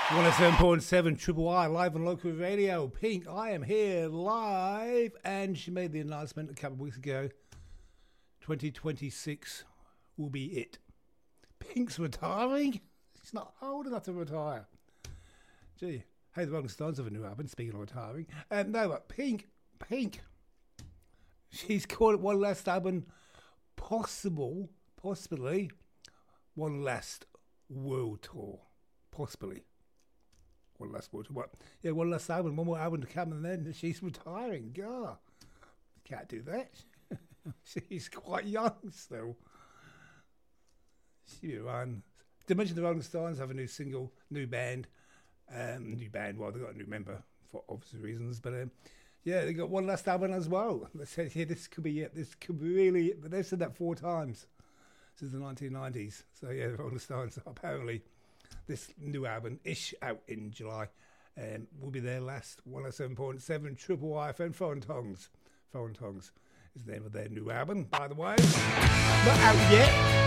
107.7 Triple I, live on local radio. Pink, I am here live. And she made the announcement a couple of weeks ago. 2026 will be it. Pink's retiring? She's not old enough to retire. Gee, hey, the Rolling Stones have a new album, speaking of retiring. No, but Pink. She's called it one last album, possibly one last world tour. Possibly. One last world tour. What? Yeah, one last album, one more album to come, and then she's retiring. God, can't do that. She's quite young still. She'll be around. To mention the Rolling Stones have a new single, new band. Well, they've got a new member for obvious reasons, but yeah, they got one last album as well. They said, yeah, this could be it. This could be really it. But they've said that 4 times since the 1990s. So yeah, the Rolling Stones apparently this new album ish out in July will be their last. 107.7 Triple I FM. Foreign Tongues is the name of their new album, by the way. Not out yet.